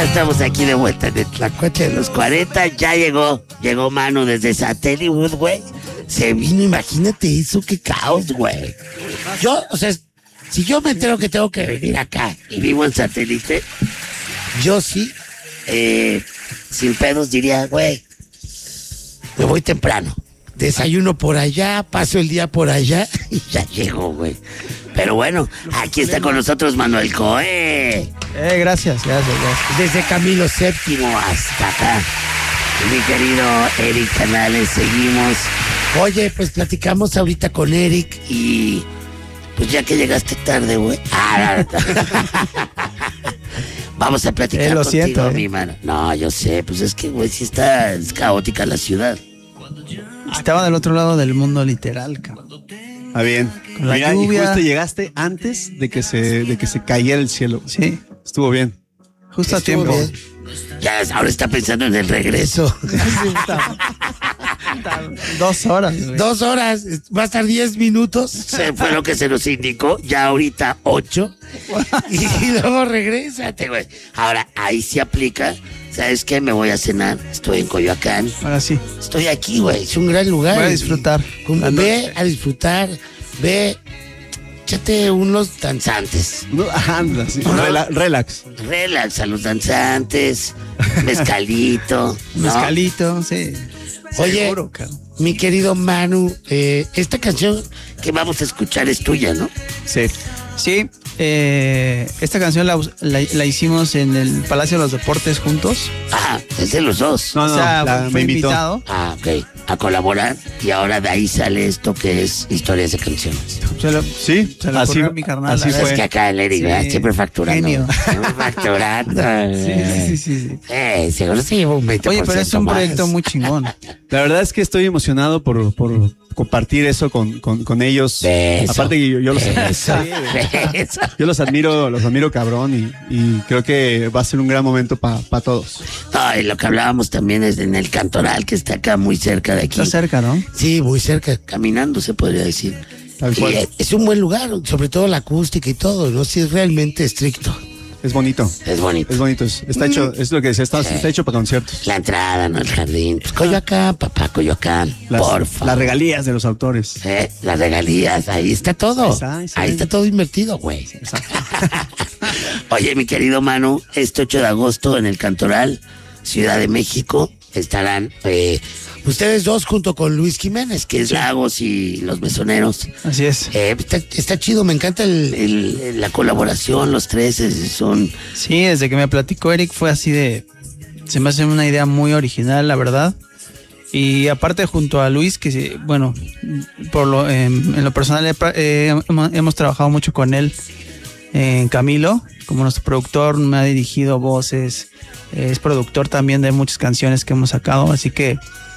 estamos aquí de vuelta en el Tlacuache de los 40. Ya llegó Manu desde Satélite, güey. Se vino, imagínate eso, qué caos, güey. Yo, o sea, si yo me entero que tengo que venir acá y vivo en Satélite, yo sí, sin pedos diría, güey, me voy temprano. Desayuno por allá, paso el día por allá y ya llego, güey. Pero bueno, aquí está con nosotros Manuel Coe. Gracias. Desde Camilo VII hasta acá. Mi querido Eric Canales, seguimos. Oye, pues platicamos ahorita con Eric y pues ya que llegaste tarde, güey. Vamos a platicar lo contigo, siento, mi mano. No, yo sé, pues es que, güey, sí es caótica la ciudad. Estaba del otro lado del mundo literal, cabrón. Ah, bien. Con la Mira, lluvia. y justo llegaste antes de que se cayera el cielo. Sí, Estuvo bien. justo a Estuvo tiempo. bien. Ya ahora está pensando en el regreso. 2 horas, güey. 2 horas, va a estar 10 minutos. Fue lo que se nos indicó. Ya ahorita 8. Y luego regrésate, güey. Ahora, ahí sí aplica. ¿Sabes qué? Me voy a cenar. Estoy en Coyoacán. Ahora sí, Estoy aquí, güey. Es un gran lugar. voy a disfrutar. Ve a disfrutar. Ve. Échate unos danzantes. No, anda, sí. Relax. Relax a los danzantes. Mezcalito. ¿no? Mezcalito, sí. Oye, Seguro, cabrón. mi querido Manu, esta canción que vamos a escuchar es tuya, ¿no? Sí. Sí, esta canción la hicimos en el Palacio de los Deportes juntos. Ah, es de los dos. No, O sea, me fue invitó. invitado. Ah, ok. A colaborar. Y ahora de ahí sale esto que es Historias de Canciones. Sí, Se lo así, ocurrió a mi carnal. así Es fue. que acá el Eric, Sí, ¿verdad? Siempre facturando. genio. Siempre facturando. Sí. Seguro se lleva un 20% Oye, pero es un más. proyecto muy chingón. La verdad es que estoy emocionado por compartir eso con ellos. Beso. Aparte que yo los Eso. Eso. yo los admiro cabrón y creo que va a ser un gran momento para todos. No, y lo que hablábamos también es en el Cantoral, que está acá muy cerca de aquí. Está cerca, ¿no? Sí, muy cerca, caminando se podría decir. Tal Y cual. es un buen lugar, sobre todo la acústica y todo, ¿no? Sí, es realmente estricto. Es bonito. Es bonito. Es bonito. Está hecho, es lo que decía, está hecho para conciertos. La entrada, ¿no? El jardín. Pues Coyoacán, papá, Coyoacán. Porfa. Las regalías de los autores. Las regalías, ahí está todo. Ahí está todo invertido, güey. Oye, mi querido Manu, este 8 de agosto en el Cantoral, Ciudad de México, estarán ustedes dos junto con Luis Jiménez, que es Lagos y Los Mesoneros. Así es. Está chido, me encanta la colaboración, los tres son... Sí, desde que me platicó Eric fue así de... Se me hace una idea muy original, la verdad. Y aparte junto a Luis, que sí, bueno, en lo personal hemos trabajado mucho con él en Camilo, como nuestro productor, me ha dirigido voces, es productor también de muchas canciones que hemos sacado, así que